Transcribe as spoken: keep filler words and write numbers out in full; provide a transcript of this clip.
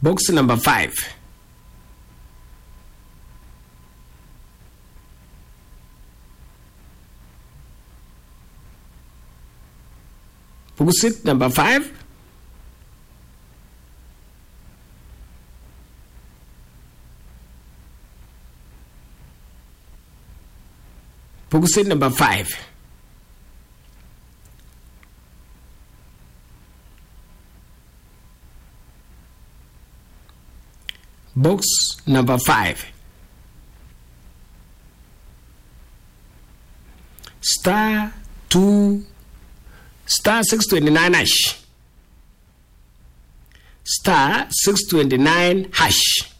Box number five. Box number five. Box number five. Box number five. Star two star six twenty nine hash. Star six twenty nine hash.